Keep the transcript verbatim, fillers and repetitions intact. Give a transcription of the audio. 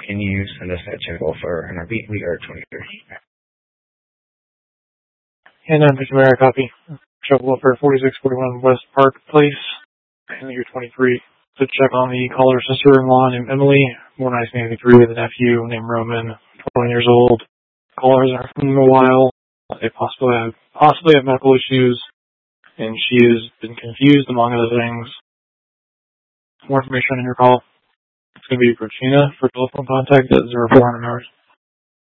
can you send us that check for N R B? We are twenty-three. And then Mister Mayor, copy. Check for forty-six forty-one West Park Place. And you're twenty-three. To check on the caller's sister-in-law named Emily, born nineteen eighty-three, with a nephew named Roman, twenty years old. Callers are from a while. They possibly have, possibly have medical issues, and she has been confused, among other things. More information on your call. It's going to be Regina for telephone contact at zero four hundred hours.